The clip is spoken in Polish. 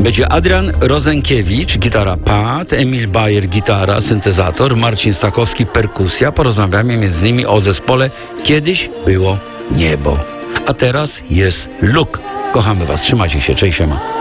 Będzie Adrian Rozenkiewicz, gitara pad, Emil Bayer, gitara, syntezator, Marcin Stachowski, perkusja. Porozmawiamy między innymi o zespole Kiedyś było niebo. A teraz jest Luk. Kochamy Was, trzymajcie się, cześć, siema.